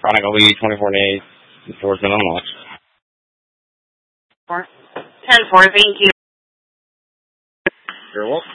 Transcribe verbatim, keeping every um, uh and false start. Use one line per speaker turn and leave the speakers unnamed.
Product will be twenty-four days. The store's been unlocked.
Four. ten four, thank you.
You're welcome.